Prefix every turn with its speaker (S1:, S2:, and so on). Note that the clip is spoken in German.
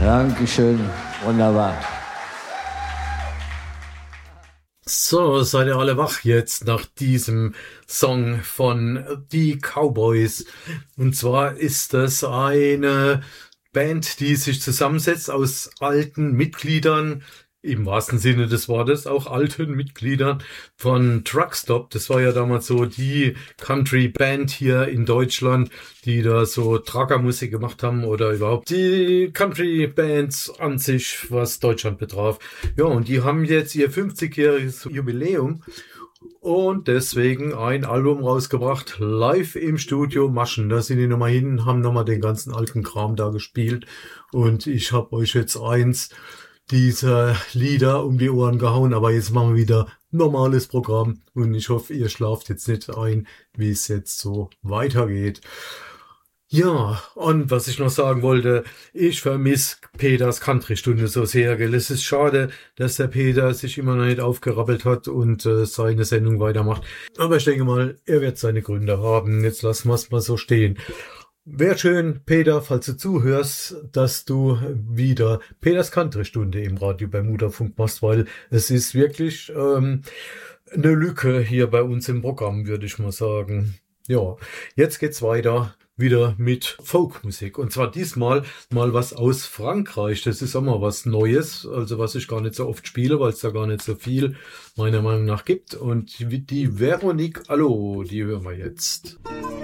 S1: Dankeschön, wunderbar.
S2: So, seid ihr alle wach jetzt nach diesem Song von die Cowboys. Und zwar ist das eine Band, die sich zusammensetzt aus alten Mitgliedern, im wahrsten Sinne des Wortes, auch alten Mitgliedern von Truckstop. Das war ja damals so die Country-Band hier in Deutschland, die da so Truckermusik gemacht haben oder überhaupt die Country-Bands an sich, was Deutschland betraf. Ja, und die haben jetzt ihr 50-jähriges Jubiläum und deswegen ein Album rausgebracht, live im Studio Maschen. Da sind die nochmal hin, haben nochmal den ganzen alten Kram da gespielt und ich habe euch jetzt eins dieser Lieder um die Ohren gehauen, aber jetzt machen wir wieder normales Programm und ich hoffe, ihr schlaft jetzt nicht ein, wie es jetzt so weitergeht. Ja, und was ich noch sagen wollte, ich vermisse Peters Country-Stunde so sehr, gell. Es ist schade, dass der Peter sich immer noch nicht aufgerappelt hat und seine Sendung weitermacht. Aber ich denke mal, er wird seine Gründe haben. Jetzt lassen wir es mal so stehen. Wäre schön, Peter, falls du zuhörst, dass du wieder Peters Country-Stunde im Radio bei Mutterfunk machst, weil es ist wirklich eine Lücke hier bei uns im Programm, würde ich mal sagen. Ja, jetzt geht's weiter wieder mit Folkmusik. Und zwar diesmal mal was aus Frankreich. Das ist auch mal was Neues, also was ich gar nicht so oft spiele, weil es da gar nicht so viel meiner Meinung nach gibt. Und die Veronique Allo, die hören wir jetzt.